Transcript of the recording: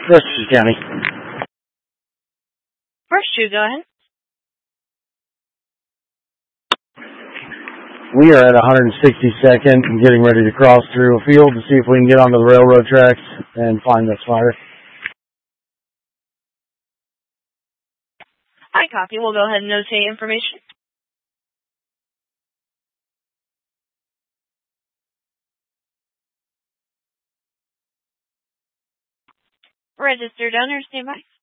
Westchester County. First, you go ahead. We are at 162nd and getting ready to cross through a field to see if we can get onto the railroad tracks and find this fire. I copy. We'll go ahead and notate information. Registered owner, stand by.